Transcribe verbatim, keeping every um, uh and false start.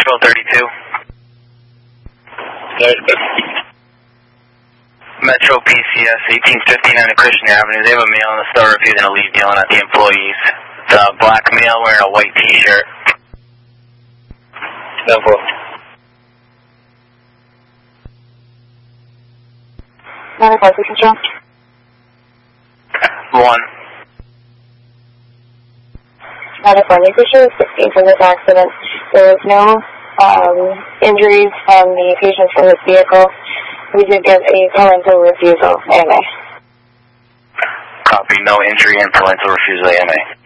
Metro thirty-two. Metro P C S, eighteen fifty-nine to Christian Avenue. They have a male in the store refusing to leave yelling at the employees. It's a black male wearing a white t-shirt. ten four. ninety-five, control. One. ninety-four, making sure sixteen from this accident. There was no um, injuries from the patients from this vehicle. We did get a parental refusal, A M A. Copy, no injury and parental refusal, A M A.